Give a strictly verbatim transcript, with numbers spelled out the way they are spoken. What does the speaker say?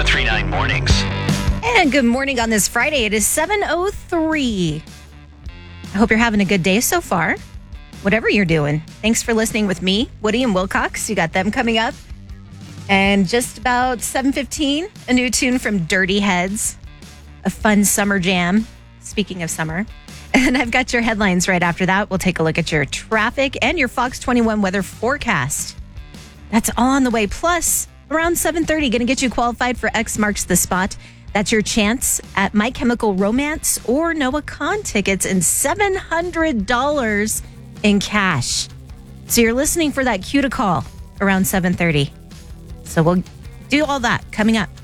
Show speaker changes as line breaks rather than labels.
1039 Mornings.
And good morning on this Friday. It is seven oh three. I hope you're having a good day so far, whatever you're doing. Thanks for listening with me, Woody and Wilcox. You got them coming up. And just about seven fifteen, a new tune from Dirty Heads, a fun summer jam, speaking of summer. And I've got your headlines right after that. We'll take a look at your traffic and your Fox twenty-one weather forecast. That's all on the way. Plus, around seven thirty, going to get you qualified for X Marks the Spot. That's your chance at My Chemical Romance or Noah Kahn tickets and seven hundred dollars in cash. So you're listening for that cue to call around seven thirty. So we'll do all that coming up.